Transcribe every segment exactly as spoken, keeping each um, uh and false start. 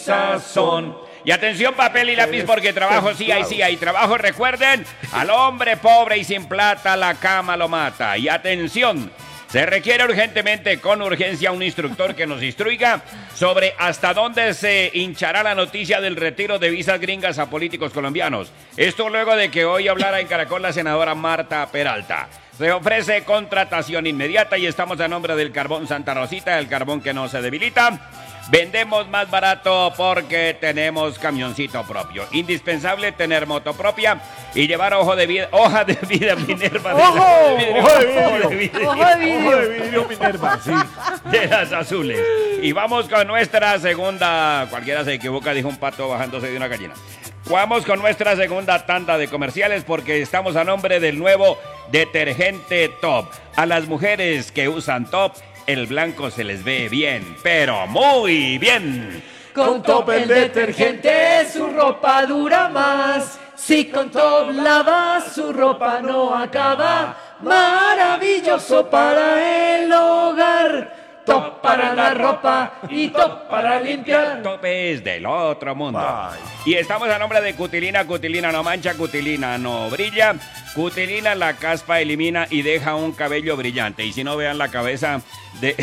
Sazón. Y atención, papel y lápiz, porque trabajo sí hay, sí hay trabajo. Recuerden, al hombre pobre y sin plata la cama lo mata. Y atención, se requiere urgentemente, con urgencia, un instructor que nos instruiga sobre hasta dónde se hinchará la noticia del retiro de visas gringas a políticos colombianos. Esto luego de que hoy hablara en Caracol la senadora Marta Peralta. Se ofrece contratación inmediata y estamos a nombre del Carbón Santa Rosita, el carbón que no se debilita. Vendemos más barato porque tenemos camioncito propio. Indispensable tener moto propia y llevar ojo de vida, hoja de vida Minerva. ¡Ojo! De la, ¡Ojo de vidrio! ¡Ojo de vidrio! ¡Ojo de vidrio Minerva! Sí. De las azules. Y vamos con nuestra segunda. Cualquiera se equivoca, dijo un pato bajándose de una gallina. Vamos con nuestra segunda tanda de comerciales porque estamos a nombre del nuevo detergente Top. A las mujeres que usan Top, el blanco se les ve bien, pero muy bien. Con Top el detergente su ropa dura más. Si con Top lava su ropa no acaba. Maravilloso para el hogar. Top para la ropa y Top para limpiar. Top es del otro mundo. Ay. Y estamos a nombre de Cutilina. Cutilina no mancha, Cutilina no brilla. Cutilina la caspa elimina y deja un cabello brillante. Y si no, vean la cabeza de,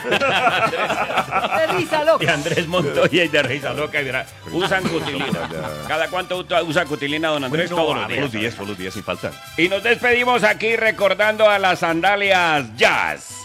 De risa loca. de Andrés Montoya y de Risa Loca. Y verá, usan Cutilina. ¿Cada cuánto usa Cutilina, don Andrés? Bueno, todos a los ver, días. Todos los días, todos los días sin falta. Y nos despedimos aquí recordando a las sandalias Jazz.